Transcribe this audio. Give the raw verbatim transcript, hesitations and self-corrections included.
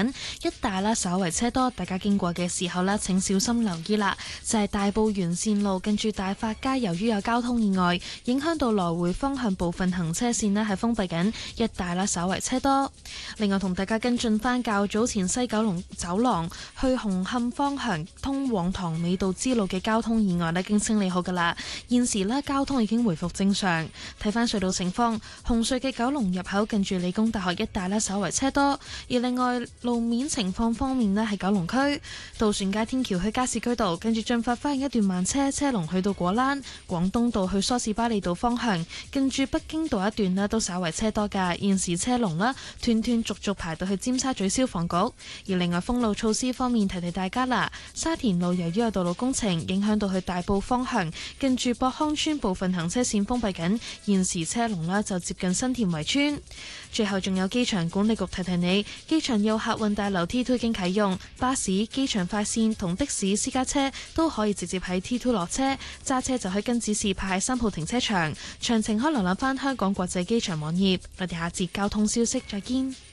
緊，一帶啦稍為車多，大家經過嘅時候咧請小心留意啦。就係大埔沿線路跟住大發街，由於有交通意外，影響到來回方向部分行車線咧係封閉緊，一帶啦稍為車多。另外同大家跟進翻較早前西九龍走廊去紅磡方向通往塘尾道支路嘅交通意外咧，已經清理好噶啦。現時咧交通已經回復正常。睇翻隧道情況，紅隧嘅九龍入口近住理工大學一帶咧稍為車多。而另外路面情況方面咧，喺九龍區渡船街天橋去加士居道，跟住進發翻一段慢車，車龍去到果欄。廣東道去梳士巴利道方向，近住北京道一段咧都稍為車多噶。現時車龍啦，斷斷續續排到去尖沙咀消防局。而另外封路措施方面，提提大家啦。沙田路由於有道路工程，影響到去大埔方向，近住博康村部分行車線封閉緊。現時車龍啦就接近新田圍村。最後仲有機場管理局提提你，機場有客運大樓 T 二 已經啟用，巴士、機場快線同的士、私家車都可以直接喺 T 二落車，揸車就可以跟指示派喺三號停車場。詳情可瀏覽翻香港國際機場網頁。我哋下節交通消息再見。